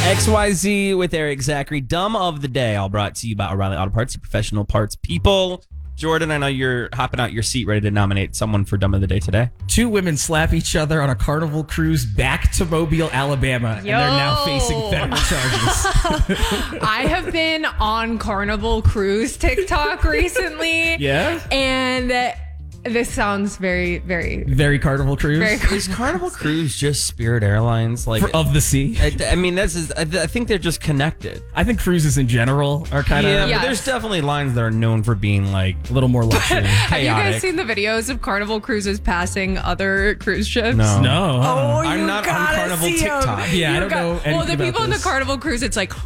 XYZ with Eric Zachary. Dumb of the Day, all brought to you by O'Reilly Auto Parts, professional parts people. Jordan, I know you're hopping out your seat ready to nominate someone for Dumb of the Day today. 2 women slap each other on a Carnival cruise back to Mobile, Alabama, and they're now facing federal charges. I have been on Carnival Cruise TikTok recently. Yeah? And this sounds very, very... Very Carnival Cruise? Very Is Carnival Cruise just Spirit Airlines? Like of the sea? I mean, I think they're just connected. I think cruises in general are kind of Yeah, Yes. but there's definitely lines that are known for being like a little more luxury. Have you chaotic. guys seen the videos of Carnival Cruises passing other cruise ships? No. No. Oh, I'm you not on gotta Carnival see 'em. TikTok. Yeah, I You don't got- know Well, anything the about people on the this. Carnival Cruise, it's like,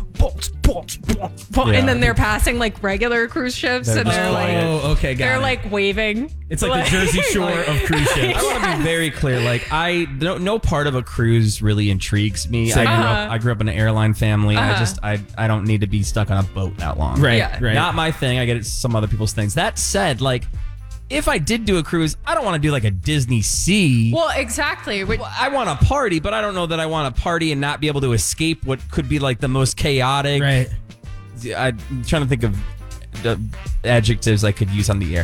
and Yeah. then they're passing like regular cruise ships, and they're like, Oh, okay, got they're it. like waving. It's like the Jersey Shore of cruise ships. I want to be very clear. Like, no part of a cruise really intrigues me. Same. I grew up in an airline family. Uh-huh. I don't need to be stuck on a boat that long. Right, Yeah. right. Not my thing. I get it's some other people's things. That said, like, if I did do a cruise, I don't want to do like a Disney Sea. Well, exactly. I want to party, but I don't know that I want to party and not be able to escape what could be like the most chaotic. Right. I'm trying to think of the adjectives I could use on the air.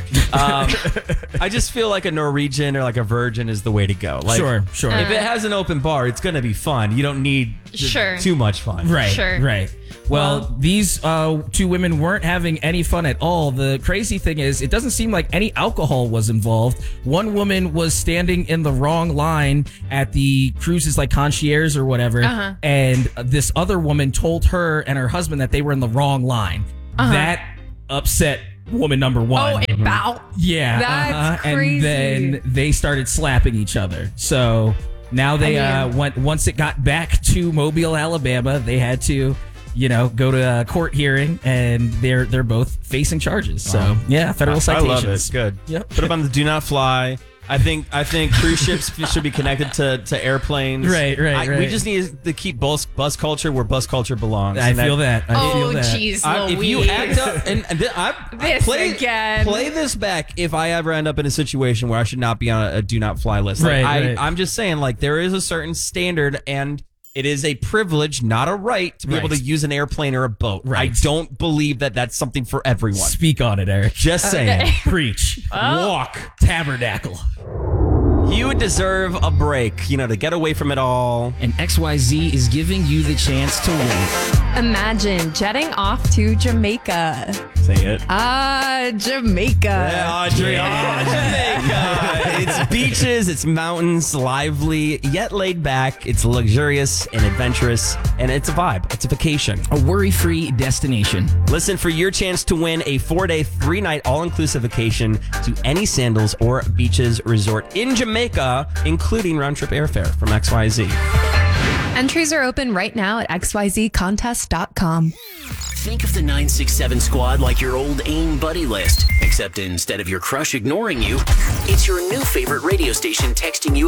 I just feel like a Norwegian or like a Virgin is the way to go. Like, Sure. If it has an open bar, it's going to be fun. You don't need Sure. too much fun. Right. Sure. Right. Well, these 2 women weren't having any fun at all. The crazy thing is, it doesn't seem like any alcohol was involved. One woman was standing in the wrong line at the cruises, like concierge or whatever, and this other woman told her and her husband that they were in the wrong line. That upset woman number 1. Oh, it bow. Yeah, That's crazy. And then they started slapping each other. So now they went. Once it got back to Mobile, Alabama, they had to, go to a court hearing, and they're both facing charges. So yeah, federal I citations. love it. Good. Yep. Put them on the Do Not Fly. I think cruise ships should be connected to airplanes. Right. We just need to keep bus culture where bus culture belongs. I And feel that. I feel Oh, that. jeez, if you Louise. act up and This play again. play this back if I ever end up in a situation where I should not be on a do not fly list. Like, Right. I'm just saying, like, there is a certain standard, and it is a privilege, not a right, to be able to use an airplane or a boat. Right. I don't believe that that's something for everyone. Speak on it, Eric. Just saying. Preach. Walk. Tabernacle. You deserve a break, to get away from it all. And XYZ is giving you the chance to win. Imagine jetting off to Jamaica. Say it. Jamaica. Jamaica. It's beaches, it's mountains, lively, yet laid back. It's luxurious and adventurous, and it's a vibe. It's a vacation. A worry-free destination. Listen for your chance to win a 4-day, 3-night all-inclusive vacation to any Sandals or Beaches resort in Jamaica, including round-trip airfare from XYZ. Entries are open right now at xyzcontest.com. Think of the 967 squad like your old AIM buddy list, except instead of your crush ignoring you, it's your new favorite radio station texting you